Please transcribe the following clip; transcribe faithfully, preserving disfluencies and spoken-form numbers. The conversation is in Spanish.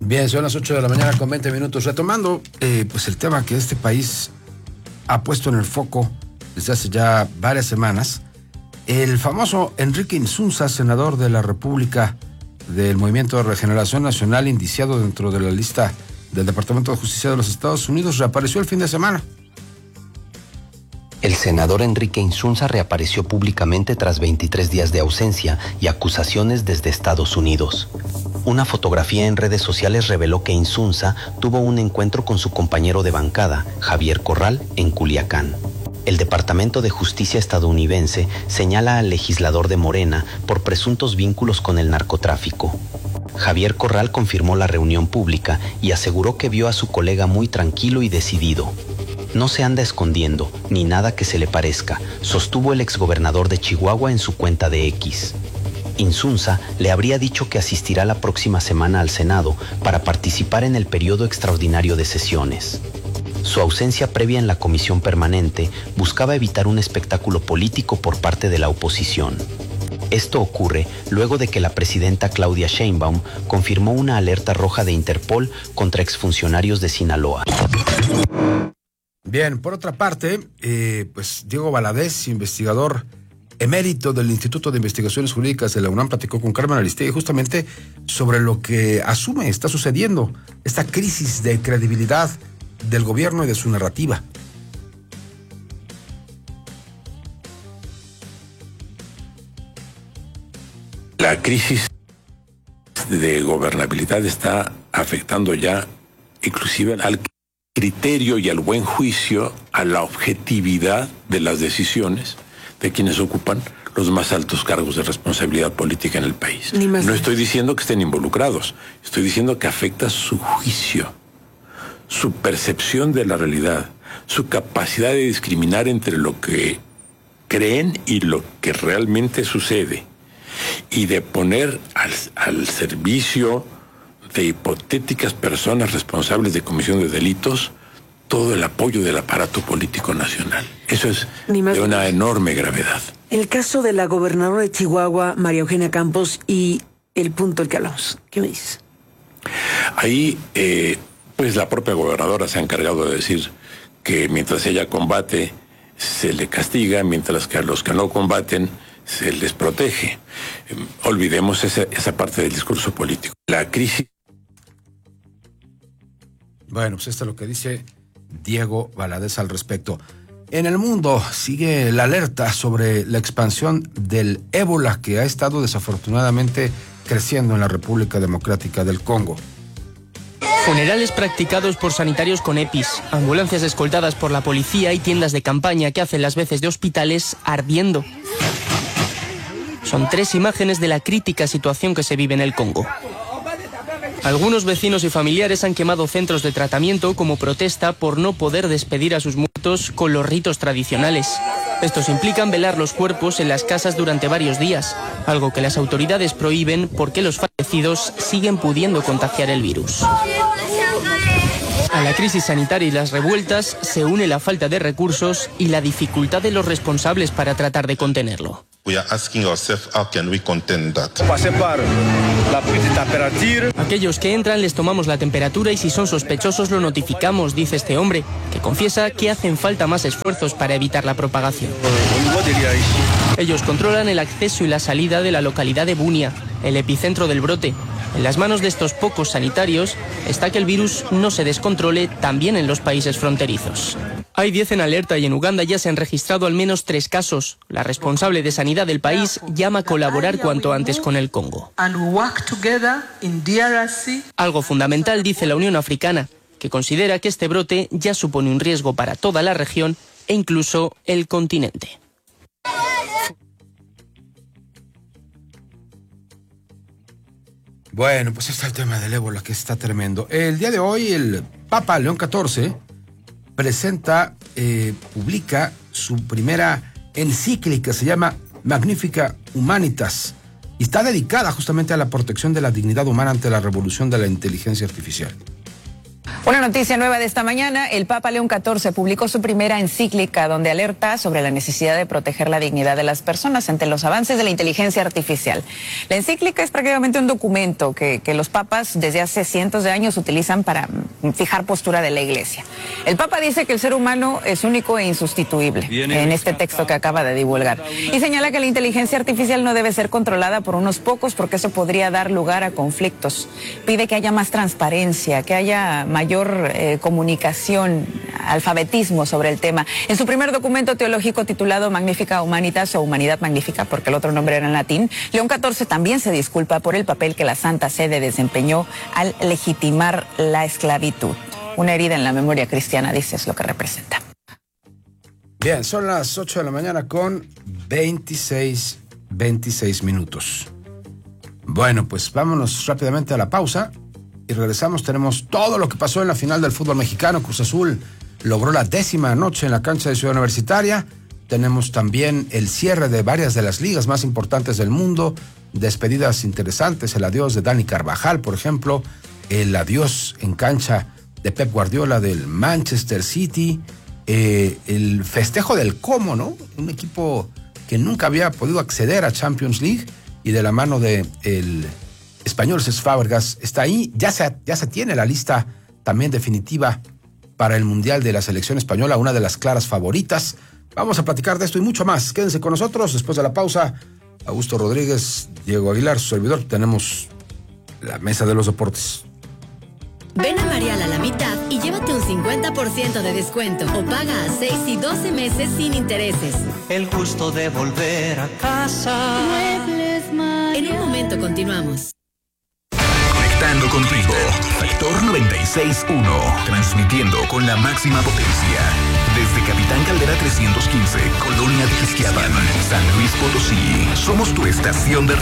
Bien, son las ocho de la mañana con veinte minutos. Retomando eh, pues el tema que este país ha puesto en el foco desde hace ya varias semanas, el famoso Enrique Insunza, senador de la República del Movimiento de Regeneración Nacional, indiciado dentro de la lista del Departamento de Justicia de los Estados Unidos, reapareció el fin de semana. El senador Enrique Insunza reapareció públicamente tras veintitrés días de ausencia y acusaciones desde Estados Unidos. Una fotografía en redes sociales reveló que Insunza tuvo un encuentro con su compañero de bancada, Javier Corral, en Culiacán. El Departamento de Justicia estadounidense señala al legislador de Morena por presuntos vínculos con el narcotráfico. Javier Corral confirmó la reunión pública y aseguró que vio a su colega muy tranquilo y decidido. No se anda escondiendo, ni nada que se le parezca, sostuvo el exgobernador de Chihuahua en su cuenta de X. Insunza le habría dicho que asistirá la próxima semana al Senado para participar en el periodo extraordinario de sesiones. Su ausencia previa en la comisión permanente buscaba evitar un espectáculo político por parte de la oposición. Esto ocurre luego de que la presidenta Claudia Sheinbaum confirmó una alerta roja de Interpol contra exfuncionarios de Sinaloa. Bien, por otra parte, eh, pues Diego Valadez, investigador emérito del Instituto de Investigaciones Jurídicas de la UNAM, platicó con Carmen Aristegui justamente sobre lo que asume está sucediendo, esta crisis de credibilidad del gobierno y de su narrativa. La crisis de gobernabilidad está afectando ya inclusive al criterio y al buen juicio, a la objetividad de las decisiones de quienes ocupan los más altos cargos de responsabilidad política en el país. No estoy diciendo que estén involucrados, estoy diciendo que afecta su juicio, su percepción de la realidad, su capacidad de discriminar entre lo que creen y lo que realmente sucede, y de poner al, al servicio de hipotéticas personas responsables de comisión de delitos todo el apoyo del aparato político nacional. Eso es de una enorme gravedad. El caso de la gobernadora de Chihuahua, María Eugenia Campos, y el punto del que hablamos. ¿Qué me dices? Ahí, eh, pues la propia gobernadora se ha encargado de decir que mientras ella combate, se le castiga, mientras que a los que no combaten, se les protege. Eh, olvidemos esa, esa parte del discurso político. La crisis... Bueno, pues esto es lo que dice Diego Valadez al respecto. En el mundo sigue la alerta sobre la expansión del ébola que ha estado desafortunadamente creciendo en la República Democrática del Congo. Funerales practicados por sanitarios con EPIs, ambulancias escoltadas por la policía y tiendas de campaña que hacen las veces de hospitales ardiendo. Son tres imágenes de la crítica situación que se vive en el Congo. Algunos vecinos y familiares han quemado centros de tratamiento como protesta por no poder despedir a sus muertos con los ritos tradicionales. Estos implican velar los cuerpos en las casas durante varios días, algo que las autoridades prohíben porque los fallecidos siguen pudiendo contagiar el virus. A la crisis sanitaria y las revueltas se une la falta de recursos y la dificultad de los responsables para tratar de contenerlo. We are asking ourselves how can we contain that. Aquellos que entran les tomamos la temperatura y si son sospechosos lo notificamos, dice este hombre, que confiesa que hacen falta más esfuerzos para evitar la propagación. Ellos controlan el acceso y la salida de la localidad de Bunia, el epicentro del brote. En las manos de estos pocos sanitarios está que el virus no se descontrole también en los países fronterizos. Hay diez en alerta y en Uganda ya se han registrado al menos tres casos. La responsable de sanidad del país llama a colaborar cuanto antes con el Congo. Algo fundamental, dice la Unión Africana, que considera que este brote ya supone un riesgo para toda la región e incluso el continente. Bueno, pues está el tema del ébola que está tremendo. El día de hoy el Papa León catorce presenta, eh, publica su primera encíclica, se llama Magnificat Humanitas, y está dedicada justamente a la protección de la dignidad humana ante la revolución de la inteligencia artificial. Una noticia nueva de esta mañana, el Papa León catorce publicó su primera encíclica donde alerta sobre la necesidad de proteger la dignidad de las personas ante los avances de la inteligencia artificial. La encíclica es prácticamente un documento que, que los papas desde hace cientos de años utilizan para fijar postura de la Iglesia. El Papa dice que el ser humano es único e insustituible en este texto que acaba de divulgar y señala que la inteligencia artificial no debe ser controlada por unos pocos porque eso podría dar lugar a conflictos. Pide que haya más transparencia, que haya mayor Eh, comunicación, alfabetismo sobre el tema. En su primer documento teológico titulado Magnificat Humanitas o Humanidad Magnífica, porque el otro nombre era en latín, León catorce también se disculpa por el papel que la Santa Sede desempeñó al legitimar la esclavitud. Una herida en la memoria cristiana, dice, es lo que representa. Bien, son las ocho de la mañana con veintiséis, veintiséis minutos. Bueno, pues vámonos rápidamente a la pausa. Y regresamos, tenemos todo lo que pasó en la final del fútbol mexicano. Cruz Azul logró la décima anoche en la cancha de Ciudad Universitaria. Tenemos también el cierre de varias de las ligas más importantes del mundo. Despedidas interesantes, el adiós de Dani Carvajal, por ejemplo. El adiós en cancha de Pep Guardiola del Manchester City. Eh, el festejo del Como, ¿no? Un equipo que nunca había podido acceder a Champions League. Y de la mano de el español Cesc Fábregas está ahí, ya se, ya se tiene la lista también definitiva para el Mundial de la Selección Española, una de las claras favoritas. Vamos a platicar de esto y mucho más. Quédense con nosotros después de la pausa. Augusto Rodríguez, Diego Aguilar, su servidor, tenemos la mesa de los deportes. Ven a Marial a la mitad y llévate un cincuenta por ciento de descuento o paga a seis y doce meses sin intereses. El gusto de volver a casa. Muebles Marial. En un momento continuamos. Conectando contigo, Factor noventa y seis punto uno, transmitiendo con la máxima potencia. Desde Capitán Caldera trescientos quince, Colonia de Ixquiapan, San Luis Potosí. Somos tu estación de